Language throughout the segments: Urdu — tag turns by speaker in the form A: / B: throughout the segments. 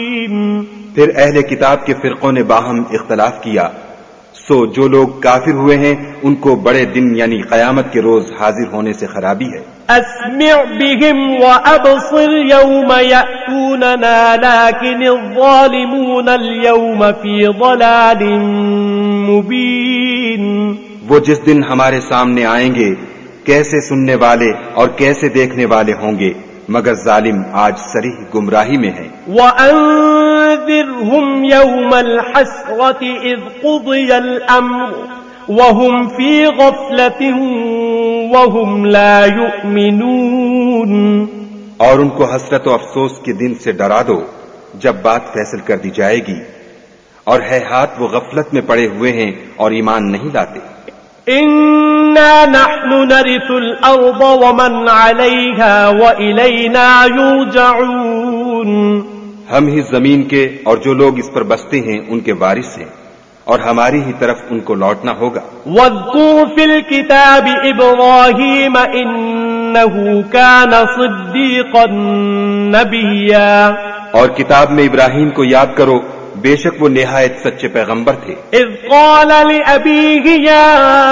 A: پھر اہل کتاب کے فرقوں نے باہم اختلاف کیا، سو جو لوگ کافر ہوئے ہیں ان کو بڑے دن یعنی قیامت کے روز حاضر ہونے سے خرابی ہے۔
B: اسمع بهم وابصر يوم يأتوننا لكن الظالمون اليوم في ضلال مبين۔
A: وہ جس دن ہمارے سامنے آئیں گے کیسے سننے والے اور کیسے دیکھنے والے ہوں گے، مگر ظالم آج صریح گمراہی میں ہیں۔
B: وَأَنذِرْهُمْ يَوْمَ الْحَسْرَةِ إِذْ قُضِيَ الْأَمْرُ وَهُمْ فِي غَفْلَةٍ وَهُمْ لَا يُؤْمِنُونَ۔
A: اور ان کو حسرت و افسوس کے دن سے ڈرا دو جب بات فیصل کر دی جائے گی، اور ہے ہاتھ وہ غفلت میں پڑے ہوئے ہیں اور ایمان نہیں لاتے۔
B: إِنَّا نَحْنُ نَرِثُ الْأَرْضَ وَمَنْ عَلَيْهَا وَإِلَيْنَا يُرْجَعُونَ۔
A: ہم ہی زمین کے اور جو لوگ اس پر بستے ہیں ان کے وارث ہیں، اور ہماری ہی طرف ان کو لوٹنا ہوگا۔
B: وَاذْكُرْ فِي الْكِتَابِ إِبْرَاهِيمَ إِنَّهُ كَانَ صِدِّيقًا نَبِيًّا۔
A: اور کتاب میں ابراہیم کو یاد کرو، بے شک وہ نہایت سچے پیغمبر تھے۔
B: اذ قال لأبيه يا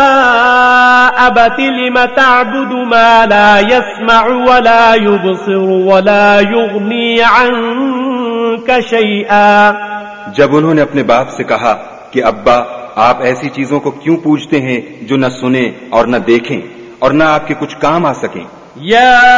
B: أبت لم تعبد ما لا يسمع ولا يبصر ولا يغني عنك شيئا۔
A: جب انہوں نے اپنے باپ سے کہا کہ ابا آپ ایسی چیزوں کو کیوں پوجتے ہیں جو نہ سنیں اور نہ دیکھیں اور نہ آپ کے کچھ کام آ سکیں۔
B: یا